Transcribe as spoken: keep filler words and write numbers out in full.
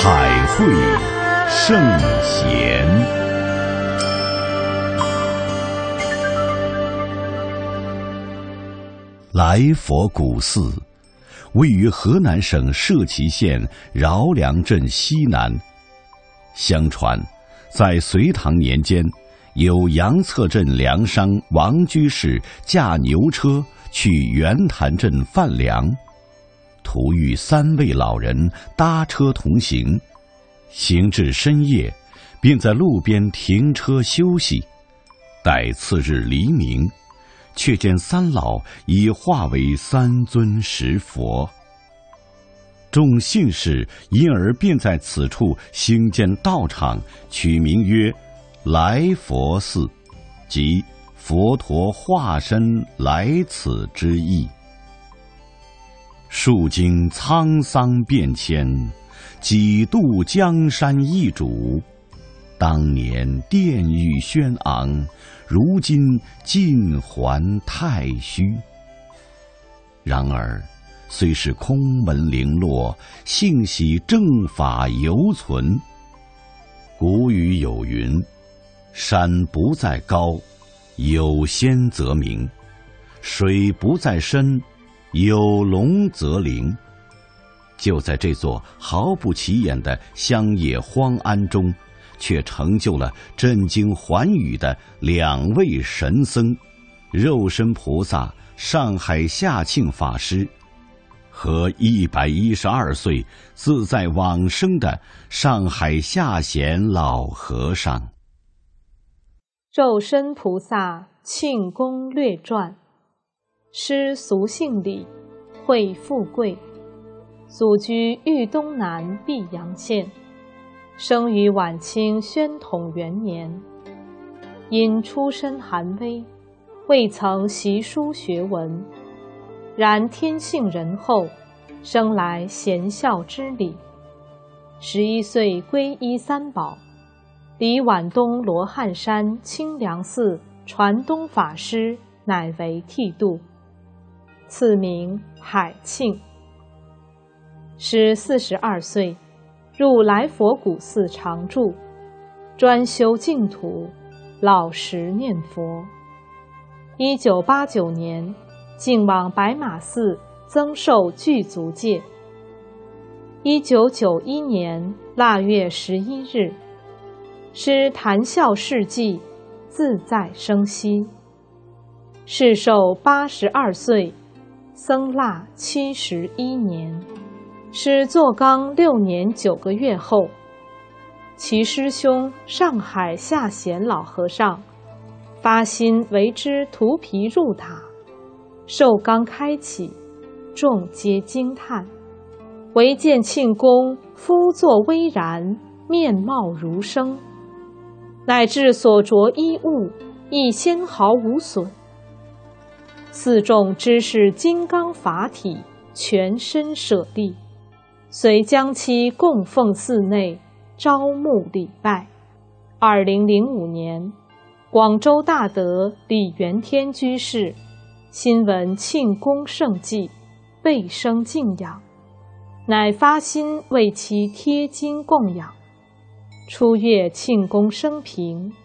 海会圣贤，来佛古寺位于河南省社旗县饶梁镇西南。相传，在隋唐年间，有杨策镇粮商王居士驾牛车去圆潭镇贩粮，途遇三位老人搭车同行，行至深夜，便在路边停车休息。待次日黎明，却见三老已化为三尊石佛。众信士因而便在此处兴建道场，取名曰来佛寺，即佛陀化身来此之意。数经沧桑变迁，几度江山易主。当年殿宇轩昂，如今尽还太虚。然而虽是空门零落，幸喜正法犹存。古语有云：山不在高，有仙则名；水不在深，有龙则灵。就在这座毫不起眼的乡野荒庵中，却成就了震惊寰宇的两位神僧：肉身菩萨上海下庆法师和一百一十二岁自在往生的上海下贤老和尚。 肉身菩萨庆功略传。师俗姓李，讳富贵，祖居豫东南泌阳县，生于晚清宣统元年。因出身寒微，未曾习书学文，然天性仁厚，生来贤孝之礼。十一岁皈依三宝，离皖东罗汉山清凉寺传东法师乃为剃度，赐名海庆。师四十二岁，入来佛古寺常住，专修净土，老实念佛。一九八九年，竟往白马寺增寿具足戒。一九九一年腊月十一日，师谈笑事迹，自在生息。世寿八十二岁，僧腊七十一年。师坐缸六年九个月后，其师兄上海下贤老和尚发心为之涂皮入塔，受缸开启，众皆惊叹。唯见庆公肤作微然，面貌如生，乃至所着衣物亦纤毫无损。寺众知是金刚法体，全身舍利，遂将其供奉寺内，招募礼拜。二零零五年，广州大德李元天居士新闻庆功盛迹，倍生敬仰，乃发心为其贴金供养。初阅庆功生平，